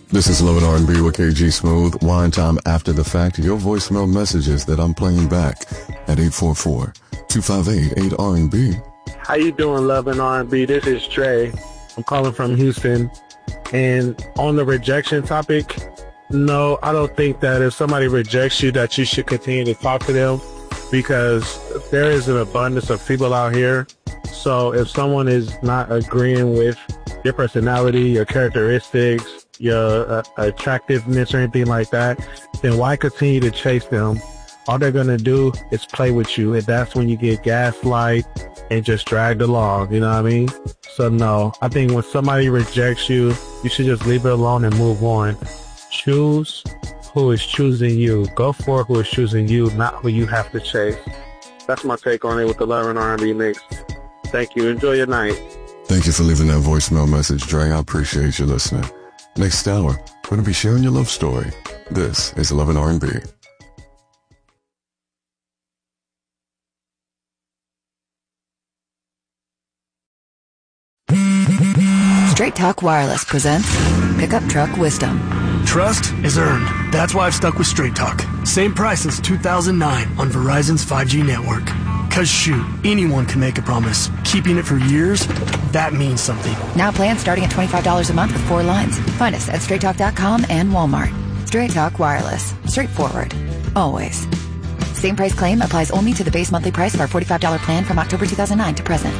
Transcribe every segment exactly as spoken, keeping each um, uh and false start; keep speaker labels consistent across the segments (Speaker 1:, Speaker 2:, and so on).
Speaker 1: This is Love and R and B with K G Smooth. Wine time after the fact. Your voicemail messages that I'm playing back at eight four four, two five eight, eight R and B.
Speaker 2: How you doing, Love and R and B? This is Trey. I'm calling from Houston. And on the rejection topic, no, I don't think that if somebody rejects you that you should continue to talk to them, because there is an abundance of people out here. So if someone is not agreeing with your personality, your characteristics, your uh, attractiveness or anything like that, then why continue to chase them? All they're going to do is play with you, and that's when you get gaslight and just dragged along, you know what I mean? So no, I think when somebody rejects you, you should just leave it alone and move on. Choose who is choosing you. Go for who is choosing you, not who you have to chase. That's my take on it with the Love and R and B mix. Thank you. Enjoy your night.
Speaker 1: Thank you for leaving that voicemail message, Dre. I appreciate you listening. Next hour, we're going to be sharing your love story. This is Love and R and B.
Speaker 3: Straight Talk Wireless presents Pickup Truck Wisdom.
Speaker 4: Trust is earned. That's why I've stuck with Straight Talk. Same price since two thousand nine on Verizon's five G network. Cause shoot, anyone can make a promise. Keeping it for years, that means something.
Speaker 3: Now plans starting at twenty-five dollars a month with four lines. Find us at straight talk dot com and Walmart. Straight Talk Wireless. Straightforward. Always. Same price claim applies only to the base monthly price of our forty-five dollars plan from October two thousand nine to present.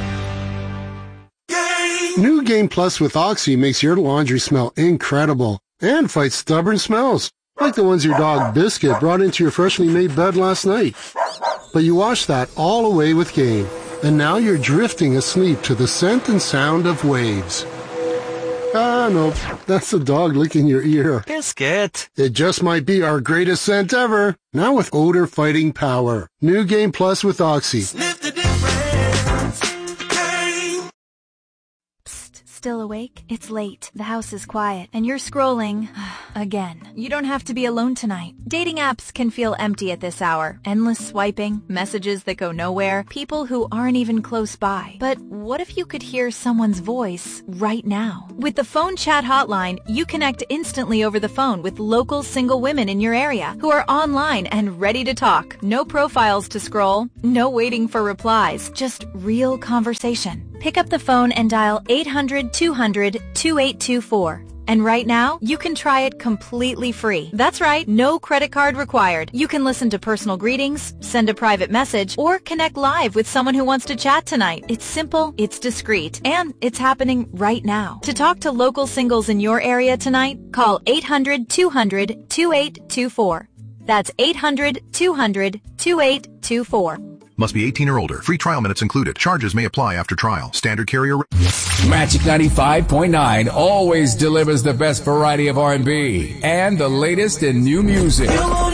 Speaker 5: New Game Plus with Oxy makes your laundry smell incredible and fights stubborn smells, like the ones your dog Biscuit brought into your freshly made bed last night. But you washed that all away with Game, and now you're drifting asleep to the scent and sound of waves. Ah, no, that's the dog licking your ear.
Speaker 4: Biscuit.
Speaker 5: It just might be our greatest scent ever, now with odor-fighting power. New Game Plus with Oxy.
Speaker 6: Sniff the difference. Game.
Speaker 7: Psst, still awake? It's late, the house is quiet, and you're scrolling again. You don't have to be alone tonight. Dating apps can feel empty at this hour. Endless swiping, messages that go nowhere, people who aren't even close by. But what if you could hear someone's voice right now? With the Phone Chat Hotline, you connect instantly over the phone with local single women in your area who are online and ready to talk. No profiles to scroll, no waiting for replies, just real conversation. Pick up the phone and dial eight hundred, two hundred, two eight two four. And right now, you can try it completely free. That's right, no credit card required. You can listen to personal greetings, send a private message, or connect live with someone who wants to chat tonight. It's simple, it's discreet, and it's happening right now. To talk to local singles in your area tonight, call eight hundred, two hundred, two eight two four. That's eight hundred, two hundred, two eight two four.
Speaker 8: Must be eighteen or older. Free trial minutes included. Charges may apply after trial. Standard carrier.
Speaker 9: Magic ninety-five point nine always delivers the best variety of R and B and the latest in new music.